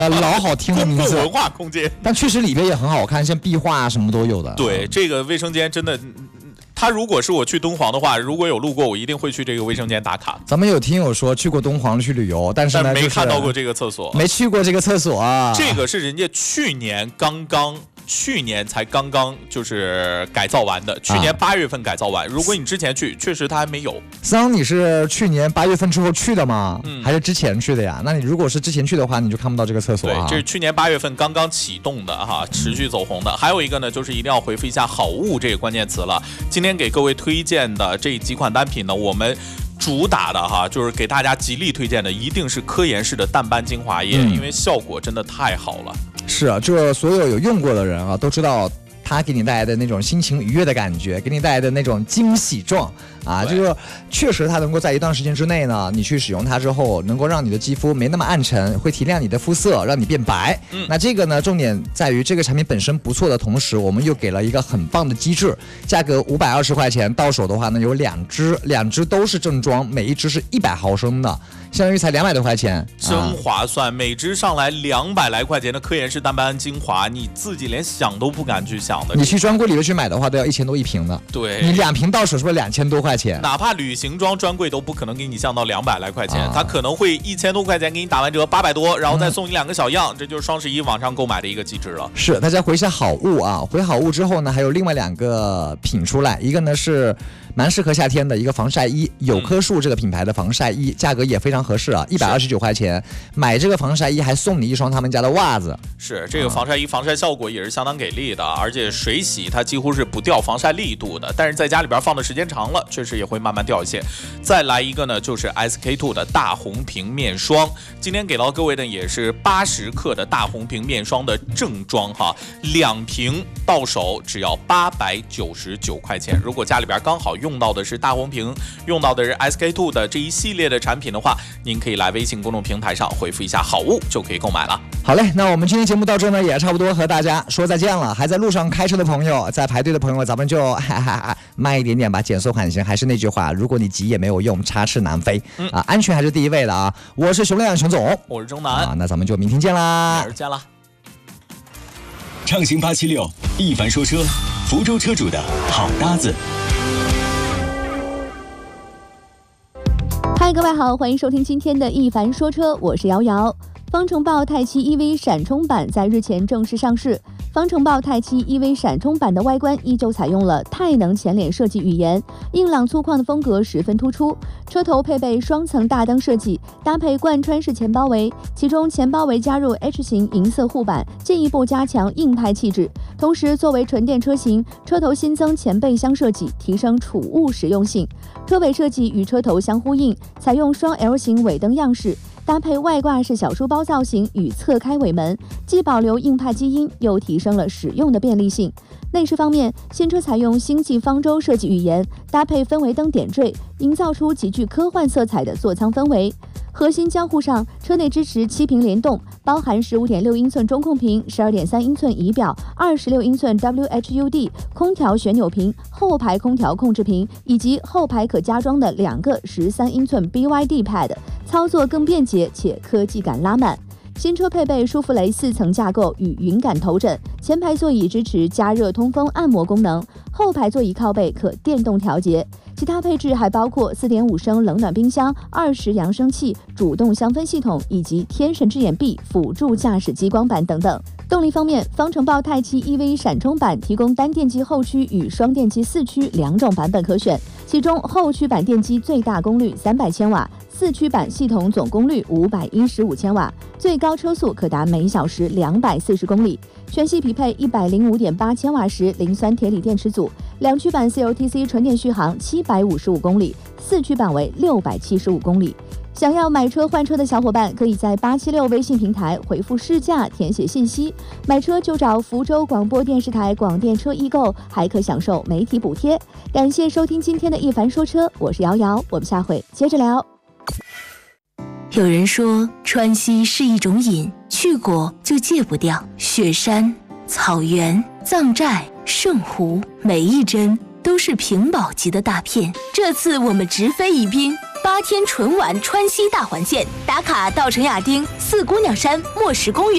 老好听的名字， 文化空间。 但确实里边也很好看，像壁画什么都有的。 对，这个卫生间真的。他如果是我去敦煌的话，如果有路过，我一定会去这个卫生间打卡。 咱们有听友说去过敦煌去旅游，但是呢， 没看到过这个厕所， 没去过这个厕所啊。 这个是人家去年才刚刚就是改造完的，去年8月份改造完。如果你之前去，确实它还没有。 桑，你是去年8月份之后去的吗？还是之前去的呀？那你如果是之前去的话，你就看不到这个厕所啊。 对，这是去年8月份刚刚启动的哈，持续走红的。还有一个呢，就是一定要回复一下好物这个关键词了。今天给各位推荐的这几款单品呢，我们主打的哈，就是给大家极力推荐的，一定是科颜氏的淡斑精华液，因为效果真的太好了。 是啊，这所有用过的人啊，都知道它给你带来的那种心情愉悦的感觉，给你带来的那种惊喜状啊，这个确实它能够在一段时间之内呢，你去使用它之后，能够让你的肌肤没那么暗沉，会提亮你的肤色，让你变白。那这个呢，重点在于这个产品本身不错的同时，我们又给了一个很棒的机制，价格520块钱，到手的话呢有2支都是正装，每一支是100毫升的，相当于才200多块钱， 真划算。每支上来200来块钱的科颜氏淡斑精华，你自己连想都不敢去想的。 你去专柜里面去买的话，都要1000多一瓶的。 对， 你2瓶到手是不是2000多块钱？ 哪怕旅行装专柜都不可能给你降到200来块钱，它可能会1000多块钱给你打完折800多，然后再送你2个小样，这就是双11网上购买的一个机制了。 是，大家回一下好物啊，回好物之后呢，还有另外2个品出来，一个呢是蛮适合夏天的一个防晒衣，有棵树这个品牌的防晒衣，价格也非常合适啊，129块钱，买这个防晒衣还送你一双他们家的袜子。 是，这个防晒衣防晒效果也是相当给力的，而且水洗它几乎是不掉防晒力度的，但是在家里边放的时间长了，确实也会慢慢掉一些。再来一个呢，就是 SK2 的大红瓶面霜，今天给到各位的也是80克的大红瓶面霜的正装哈，2瓶到手只要899块钱。如果家里边刚好用到的是大红瓶，用到的是 SK2 的这一系列的产品的话，您可以来微信公众平台上回复一下好物就可以购买了。 好嘞，那我们今天节目到这呢，也差不多和大家说再见了。还在路上开车的朋友，在排队的朋友，咱们就慢一点点吧，减速缓行。还是那句话，如果你急也没有用，插翅难飞啊，安全还是第一位的啊。我是熊亮熊总， 我是钟南那咱们就明天见啦， 明儿见啦。 畅行876，一凡说车，福州车主的好搭子。 嗨，各位好，欢迎收听今天的一凡说车，我是瑶瑶。方程豹太七 EV 闪充版在日前正式上市。方程豹太七 EV 闪充版的外观依旧采用了太能前脸设计语言，硬朗粗犷的风格十分突出。车头配备双层大灯设计，搭配贯穿式前包围，其中前包围加入 H 型银色护板，进一步加强硬派气质。同时，作为纯电车型，车头新增前备箱设计，提升储物实用性。车尾设计与车头相呼应，采用双 L 型尾灯样式。搭配外挂式小书包造型与侧开尾门，既保留硬派基因，又提升了使用的便利性。内饰方面，新车采用星际方舟设计语言，搭配氛围灯点缀，营造出极具科幻色彩的座舱氛围。核心交互上，车内支持7屏联动，包含15.6英寸中控屏、12.3英寸仪表、26英寸 WHUD 空调旋钮屏、后排空调控制屏，以及后排可加装的2个13英寸 BYD Pad， 操作更便捷且科技感拉满。新车配备舒芙蕾4层架构与云感头枕，前排座椅支持加热通风按摩功能，后排座椅靠背可电动调节。其他配置还包括4.5升冷暖冰箱、20扬声器、主动香氛系统以及天神之眼臂辅助驾驶激光板等等。动力方面，方程豹太七 EV 闪充版提供单电机后驱与双电机4驱2种版本可选，其中后驱版电机最大功率300千瓦，4驱版系统总功率515千瓦，最高车速可达每小时240公里。全系匹配105.8千瓦时磷酸铁锂电池组，2驱版 CLTC 纯电续航755公里，4驱版为675公里。想要买车换车的小伙伴，可以在876微信平台回复试驾填写信息，买车就找福州广播电视台广电车易购，还可享受媒体补贴。感谢收听今天的一凡说车，我是瑶瑶，我们下回接着聊。 有人说川西是一种瘾，去过就戒不掉。雪山、草原、藏寨、圣湖，每一帧都是屏保级的大片。这次我们直飞宜宾，8天纯玩川西大环线，打卡稻城亚丁、4姑娘山、莫石公园。